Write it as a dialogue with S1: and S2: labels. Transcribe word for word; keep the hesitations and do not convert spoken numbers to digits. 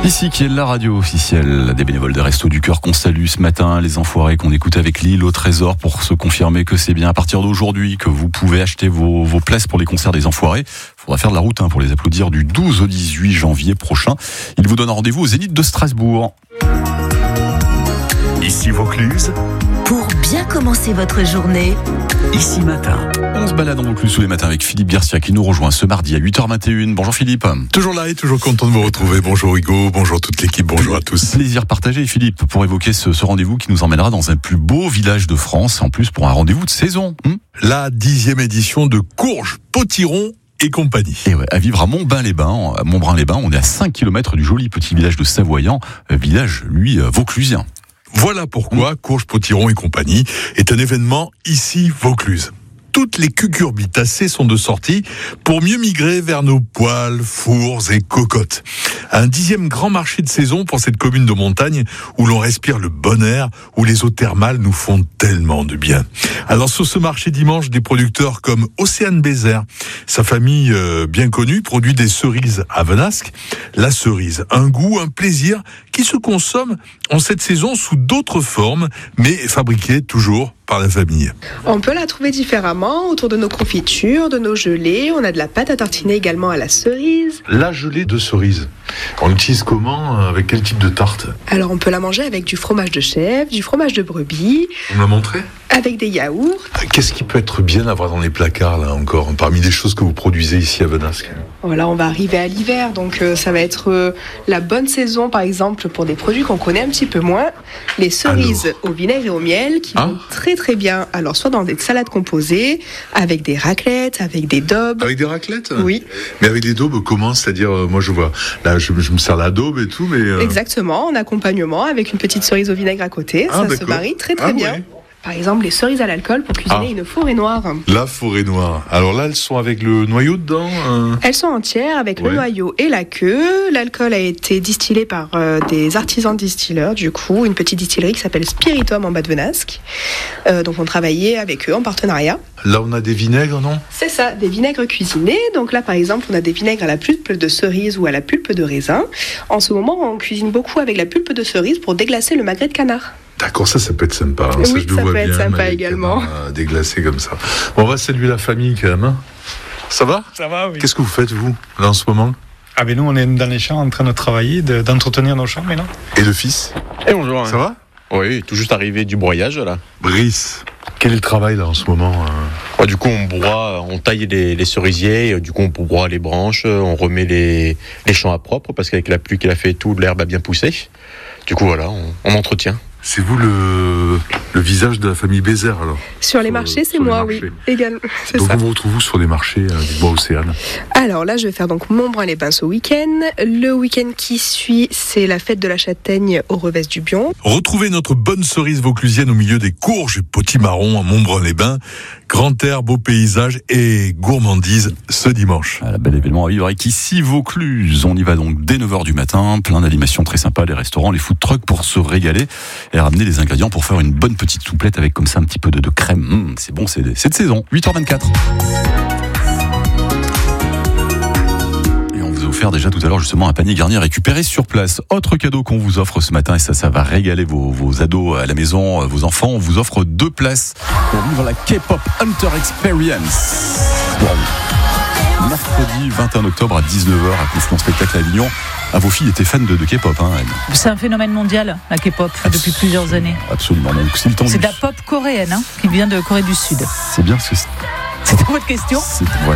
S1: Ici qui est la radio officielle des bénévoles des Restos du Cœur qu'on salue ce matin, les enfoirés qu'on écoute avec Lille au Trésor pour se confirmer que c'est bien à partir d'aujourd'hui que vous pouvez acheter vos, vos places pour les concerts des enfoirés. Il faudra faire de la route hein, pour les applaudir du douze au dix-huit janvier prochain. Ils vous donnent rendez-vous au Zénith de Strasbourg.
S2: Ici Vaucluse.
S3: Pour bien commencer votre journée.
S2: Ici Matin.
S1: On se balade en Vaucluse tous les matins avec Philippe Garcia qui nous rejoint ce mardi à huit heures vingt et une. Bonjour Philippe.
S4: Toujours là et toujours content de vous retrouver. Bonjour Hugo, bonjour toute l'équipe, bonjour à tous.
S1: Plaisir partagé Philippe pour évoquer ce, ce rendez-vous qui nous emmènera dans un plus beau village de France, en plus pour un rendez-vous de saison. Hum
S4: La dixième édition de Courges, Potiron et compagnie.
S1: Et ouais, à vivre à Montbain-les-Bains, à Montbrun-les-Bains, on est à cinq kilomètres du joli petit village de Savoyant, village lui vauclusien.
S4: Voilà pourquoi Courges, Potiron et compagnie est un événement ici Vaucluse. Toutes les cucurbitacées sont de sortie pour mieux migrer vers nos poêles, fours et cocottes. Un dixième grand marché de saison pour cette commune de montagne où l'on respire le bon air, où les eaux thermales nous font tellement de bien. Alors sur ce marché dimanche, des producteurs comme Océane Bézère, sa famille euh, bien connue, produit des cerises à Venasque. La cerise, un goût, un plaisir qui se consomme en cette saison sous d'autres formes, mais fabriquées toujours par la famille.
S5: On peut la trouver différemment autour de nos confitures, de nos gelées. On a de la pâte à tartiner également à la cerise.
S4: La gelée de cerise, on l'utilise comment? Avec quel type de tarte?
S5: Alors on peut la manger avec du fromage de chèvre, du fromage de brebis.
S4: Vous me la montrez?
S5: Avec des yaourts.
S4: Qu'est-ce qui peut être bien à avoir dans les placards là encore, parmi les choses que vous produisez ici à Venasque?
S5: Voilà, on va arriver à l'hiver, donc euh, ça va être euh, la bonne saison par exemple pour des produits qu'on connaît un petit peu moins. Les cerises
S4: Alors.
S5: au vinaigre et au miel qui
S4: Ah.
S5: vont très très bien. Alors soit dans des salades composées, avec des raclettes, avec des daubes.
S4: Avec des raclettes?
S5: Oui.
S4: Mais avec des daubes comment? C'est-à-dire, euh, moi je vois, là je, je me sers la daube et tout, mais... euh,
S5: Exactement, en accompagnement avec une petite cerise au vinaigre à côté.
S4: Ah,
S5: ça se
S4: d'accord.
S5: marie très très
S4: Ah,
S5: bien.
S4: ouais.
S5: Par exemple, les cerises à l'alcool pour cuisiner
S4: Ah.
S5: une forêt noire.
S4: La forêt noire. Alors là, elles sont avec le noyau dedans euh...
S5: Elles sont entières avec
S4: Ouais.
S5: le noyau et la queue. L'alcool a été distillé par euh, des artisans distilleurs, du coup, une petite distillerie qui s'appelle Spiritum en bas de Venasque. Euh, donc on travaillait avec eux en partenariat.
S4: Là, on a des vinaigres, non?
S5: C'est ça, des vinaigres cuisinés. Donc là, par exemple, on a des vinaigres à la pulpe de cerise ou à la pulpe de raisin. En ce moment, on cuisine beaucoup avec la pulpe de cerise pour déglacer le magret de canard.
S4: D'accord, ça, ça peut être sympa. Hein.
S5: Oui,
S4: ça, je le
S5: ça
S4: vois
S5: peut être
S4: bien,
S5: sympa
S4: avec
S5: également.
S4: canard, euh, déglacé comme ça. Bon, on va saluer la famille quand même. Hein. Ça va?
S6: Ça va, oui.
S4: Qu'est-ce que vous faites, vous, là, en ce moment?
S6: Ah ben nous, on est dans les champs en train de travailler, de- d'entretenir nos champs maintenant.
S4: Et le fils?
S7: Et bonjour.
S4: Ça va?
S7: Oui, tout juste arrivé du broyage là.
S4: Brice, quel est le travail, là, en ce moment euh
S7: Ouais, du coup, on broie, on taille les, les cerisiers, et, du coup, on broie les branches, on remet les, les champs à propre parce qu'avec la pluie qu'il a fait et tout, l'herbe a bien poussé. Du coup, voilà, on, on entretient.
S4: C'est vous le, le visage de la famille Bézère, alors?
S5: Sur les
S4: Sur-
S5: marchés, c'est
S4: sur les
S5: moi,
S4: marchés.
S5: oui, également. C'est
S4: Donc
S5: ça.
S4: on vous retrouve où sur les marchés, euh, dites-moi, Océane?
S5: Alors là, je vais faire donc Montbrun-les-Bains ce week-end. Le week-end qui suit, c'est la fête de la châtaigne au Revest du Bion.
S4: Retrouvez notre bonne cerise vauclusienne au milieu des courges et potimarrons à Montbrun-les-Bains. Grand air, beau paysage et gourmandise ce dimanche.
S1: Un bel événement à vivre avec ici Vaucluse. On y va donc dès neuf heures du matin, plein d'animations très sympas, les restaurants, les food trucks pour se régaler et ramener les ingrédients pour faire une bonne petite souplette avec comme ça un petit peu de, de crème. Mmh, c'est bon, c'est, c'est de saison. huit heures vingt-quatre. Et on vous a offert déjà tout à l'heure justement un panier garni récupéré sur place. Autre cadeau qu'on vous offre ce matin, et ça, ça va régaler vos, vos ados à la maison, vos enfants. On vous offre deux places pour vivre la K-pop Hunter Experience. Wow. Mercredi vingt et un octobre à dix-neuf heures à Confluence Spectacle à Avignon. Ah, vos filles étaient fans de, de K-pop, hein, elles.
S8: C'est un phénomène mondial, la K-pop, depuis plusieurs années.
S1: Absolument. Donc, si le temps
S8: C'est
S1: du-
S8: de la pop coréenne, hein, qui vient de Corée du Sud.
S1: C'est bien parce que c'est,
S8: C'était votre question?
S1: c'est- voilà.